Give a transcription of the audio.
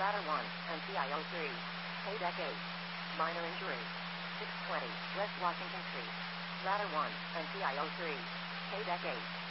Ladder 1, NCIO 3. K-Deck 8. Minor injury. 620 West Washington Street. Ladder 1, NCIO 3. K-Deck 8.